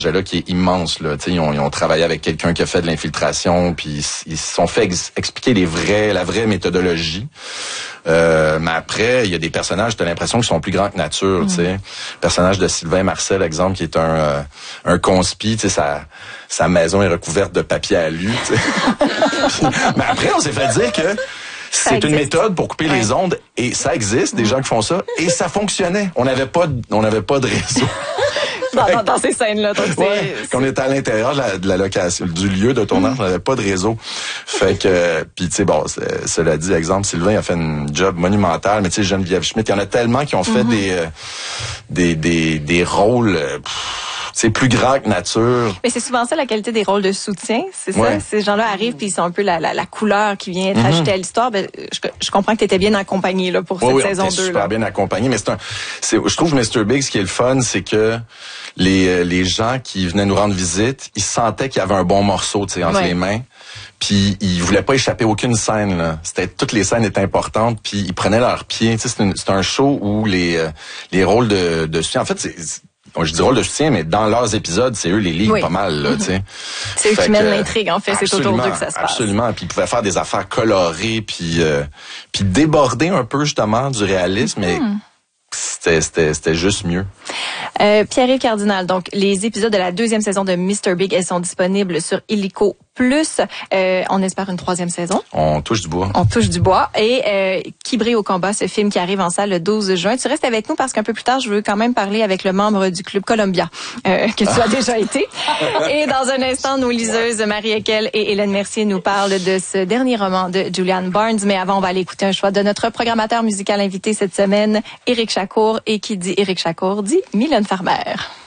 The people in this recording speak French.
là qui est immense là. Ils ont travaillé avec quelqu'un qui a fait de l'infiltration, puis ils se sont fait expliquer la vraie méthodologie. Mais après, il y a des personnages, t'as l'impression qu'ils sont plus grands que nature. Le personnage de Sylvain Marcel, exemple, qui est un conspi, sa maison est recouverte de papier alu. Mais après, on s'est fait dire que c'est une méthode pour couper les ondes, et ça existe, des gens qui font ça, et ça fonctionnait. On n'avait pas de réseau. Dans ces scènes-là. Donc quand on était à l'intérieur de la location, du lieu de tournage, on n'avait pas de réseau. Fait que, puis tu sais, bon, cela dit, exemple, Sylvain a fait un job monumental, mais tu sais, Geneviève Schmidt, il y en a tellement qui ont fait des rôles, c'est plus grand que nature. Mais c'est souvent ça la qualité des rôles de soutien, c'est ça? Ces gens-là arrivent puis ils sont un peu la couleur qui vient être ajoutée à l'histoire. Ben, je comprends que tu étais bien accompagné là, pour cette saison 2. Oui, super bien accompagné, mais je trouve Mr. Big, ce qui est le fun, c'est que les gens qui venaient nous rendre visite, ils sentaient qu'il y avait un bon morceau, tu sais, entre les mains. Puis ils voulaient pas échapper aucune scène là. Toutes les scènes étaient importantes, puis ils prenaient leurs pieds. Tu sais, c'est un show où les rôles de soutien, en fait, je dis rôle de soutien, mais dans leurs épisodes, c'est eux les ligues pas mal, là, tu sais. C'est eux qui mènent l'intrigue, en fait. C'est autour d'eux que ça se passe. Absolument. Puis ils pouvaient faire des affaires colorées, puis déborder un peu, justement, du réalisme, mais c'était juste mieux. Pierre-Yves Cardinal, donc, les épisodes de la 2e saison de Mr. Big, elles sont disponibles sur Illico+. On espère une 3e saison. On touche du bois. On touche du bois. Et Qui brille au combat, ce film qui arrive en salle le 12 juin. Tu restes avec nous parce qu'un peu plus tard, je veux quand même parler avec le membre du Club Columbia, que tu as déjà été. Et dans un instant, nos liseuses Marie Ekel et Hélène Mercier nous parlent de ce dernier roman de Julian Barnes. Mais avant, on va aller écouter un choix de notre programmateur musical invité cette semaine, Éric Chacour. Et qui dit Éric Chacour dit Mylène Farmer.